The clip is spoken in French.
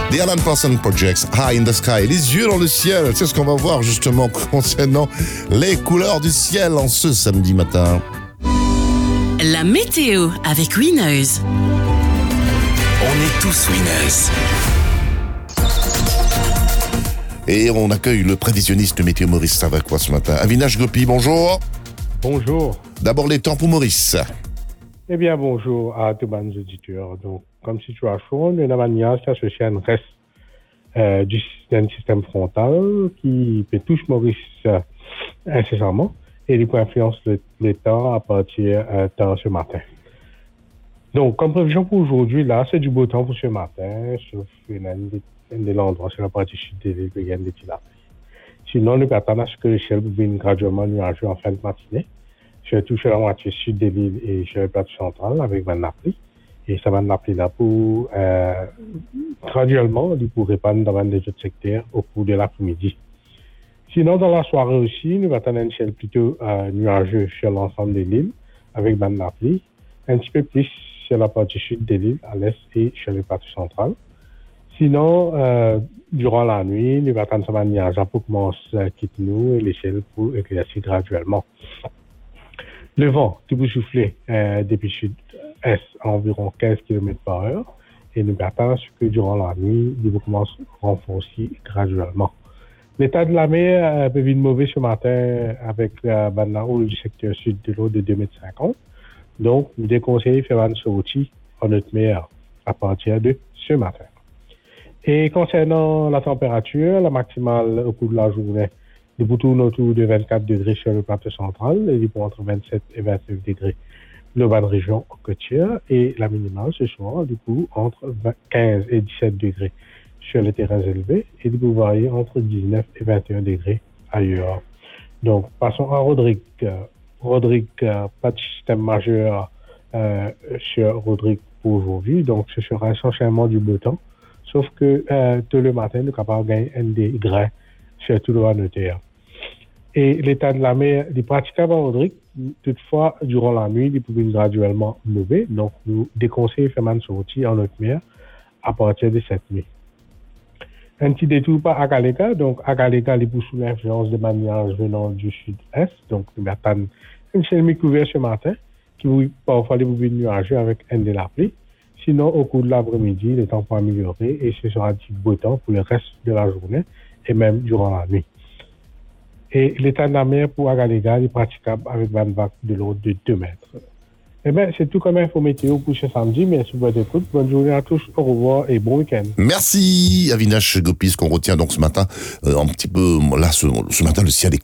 The Alan Parsons Projects, High in the Sky, les yeux dans le ciel, c'est ce qu'on va voir justement concernant les couleurs du ciel en ce samedi matin. La météo avec Winners. On est tous winners. Et on accueille le prévisionniste météo Maurice Savacois ce matin. Avinash Gopi, bonjour. Bonjour. D'abord les temps pour Maurice. Eh bien, bonjour à tous les auditeurs. Donc, comme situation, le Namania s'associe à une reste d'un système frontal qui peut toucher Maurice incessamment et il peut influencer le temps à partir de ce matin. Donc, comme prévision pour aujourd'hui, là, c'est du beau temps pour ce matin, sauf un de l'endroit sur la partie sud de l'île de Gaine de Tilapie. Sinon, nous attendons à ce que le ciel devienne graduellement nuageux en fin de matinée, surtout sur la moitié sud de l'île et sur le plateau central avec Van Napoli. Et ça va Napoli là pour graduellement, il pourrait pas dans des autres secteurs au cours de l'après-midi. Sinon, dans la soirée aussi, nous attendons un ciel plutôt nuageux sur l'ensemble de l'île avec Van Napoli, un petit peu plus sur la partie sud de l'île, à l'est et sur le plateau central. Sinon, durant la nuit, nous attendons ça va nuage pour commencer à quitter nous et les ciels pour éclaircir graduellement. Le vent qui peut souffler depuis sud-est à environ 15 km/h et nous attendons que durant la nuit, il commence à renforcer graduellement. L'état de la mer peut être mauvais ce matin avec la haut du secteur sud de l'eau de 2,50 m. Donc, nous déconseillons de faire une sortie en haute mer à partir de ce matin. Et concernant la température, la maximale au cours de la journée, il peut tourner autour de 24 degrés sur le plateau central et il peut entre 27 et 29 degrés dans la région côtière et la minimale ce soir, du coup, entre 15 et 17 degrés sur les terrains élevés et il peut varier entre 19 et 21 degrés ailleurs. Donc, passons à Rodrigue. Rodrigue, pas de système majeur sur Rodrigue pour aujourd'hui, donc ce sera essentiellement du beau temps, sauf que tôt le matin, nous sommes capables de gagner un degré sur tout le terre. Et l'état de la mer est praticable à Rodrigue, toutefois, durant la nuit, il peut être graduellement mauvais, donc nous déconseillons de faire une sortie en haute mer à partir de cette nuit. Un petit détour par Agalega. Donc, Agalega, il est sous l'influence de manières venant du sud-est. Donc, nous attendons un ciel mi-couvert ce matin, qui parfois les bougies nuageux avec un de la pluie. Sinon, au cours de l'après-midi, le temps peut améliorer et ce sera du beau temps pour le reste de la journée et même durant la nuit. Et l'état de la mer pour Agalega est praticable avec une vague de l'eau de 2 mètres. Eh bien, c'est tout comme info météo pour ce samedi. Merci pour votre écoute. Bonne journée à tous. Au revoir et bon week-end. Merci Avinash Gopi, ce qu'on retient donc ce matin, un petit peu, là, ce matin, le ciel est